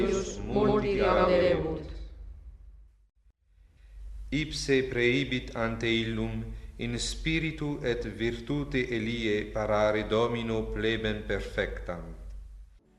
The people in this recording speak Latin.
multi gauderemunt. Ipse preibit ante illum in spiritu et virtute Elie parare Domino plebem perfectam.